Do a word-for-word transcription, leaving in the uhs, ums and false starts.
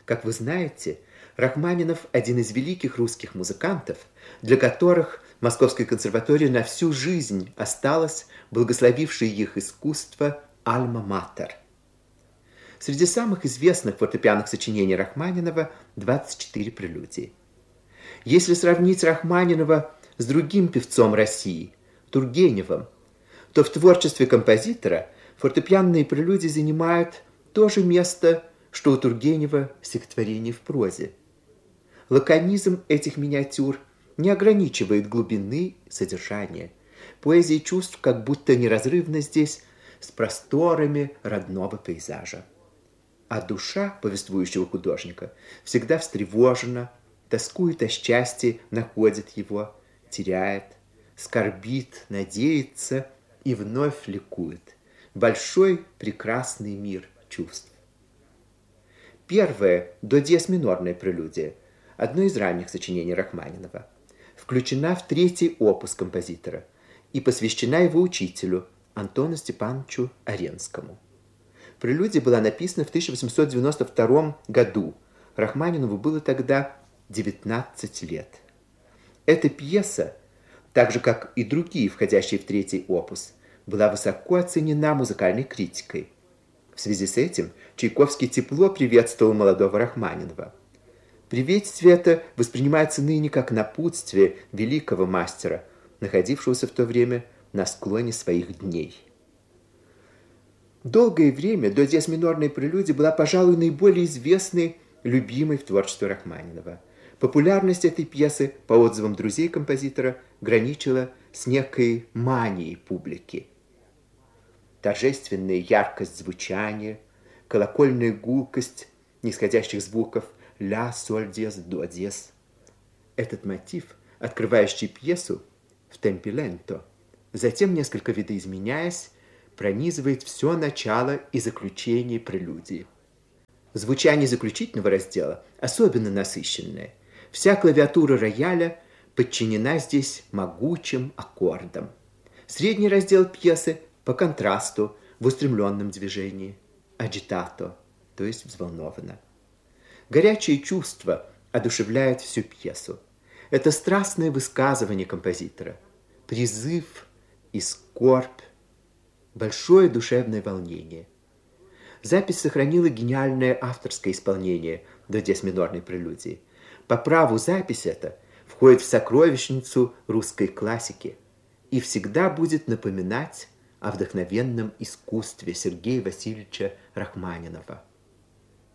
Как вы знаете, Рахманинов – один из великих русских музыкантов, для которых Московская консерватория на всю жизнь осталась благословившей их искусство альма-матер. Среди самых известных фортепианных сочинений Рахманинова двадцать четыре прелюдии. Если сравнить Рахманинова с другим певцом России, Тургеневым, то в творчестве композитора фортепианные прелюдии занимают то же место, что у Тургенева стихотворение в прозе. Лаконизм этих миниатюр не ограничивает глубины содержания. Поэзия чувств как будто неразрывна здесь с просторами родного пейзажа. А душа повествующего художника всегда встревожена, тоскует о счастье, находит его, теряет, скорбит, надеется и вновь ликует. Большой прекрасный мир чувств. Первая до диез минорная прелюдия, одно из ранних сочинений Рахманинова, включена в третий опус композитора и посвящена его учителю Антону Степановичу Аренскому. Прелюдия была написана в тысяча восемьсот девяносто втором году. Рахманинову было тогда девятнадцать лет. Эта пьеса, так же как и другие, входящие в третий опус, была высоко оценена музыкальной критикой. В связи с этим Чайковский тепло приветствовал молодого Рахманинова. Приветствие это воспринимается ныне как напутствие великого мастера, находившегося в то время на склоне своих дней. Долгое время до диез минорной прелюдии была, пожалуй, наиболее известной, любимой в творчестве Рахманинова. Популярность этой пьесы, по отзывам друзей композитора, граничила с некой манией публики. Торжественная яркость звучания, колокольная гулкость нисходящих звуков ля, соль, диез, до, диез. Этот мотив, открывающий пьесу в темпе ленто, затем, несколько видоизменяясь, пронизывает все начало и заключение прелюдии. Звучание заключительного раздела особенно насыщенное. Вся клавиатура рояля подчинена здесь могучим аккордам. Средний раздел пьесы по контрасту в устремленном движении, агитато, то есть взволнованно. Горячее чувство одушевляет всю пьесу. Это страстное высказывание композитора, призыв и скорбь, большое душевное волнение. Запись сохранила гениальное авторское исполнение до диез минорной прелюдии. По праву запись эта входит в сокровищницу русской классики и всегда будет напоминать о вдохновенном искусстве Сергея Васильевича Рахманинова.